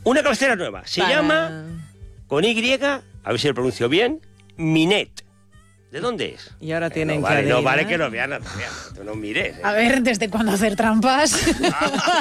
Una cabecera nueva. Se llama, con Y, a ver si lo pronuncio bien, Minet. ¿De dónde es? Y ahora tienen no que vale, no adivinar. vale que lo vean, Natalia, tú no mires. A ver, ¿desde cuándo hacer trampas?